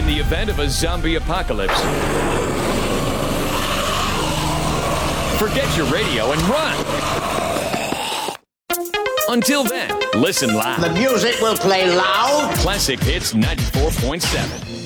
the event of a zombie apocalypse. Forget your radio and run. Until then, listen loud. The music will play loud. Classic Hits 94.7.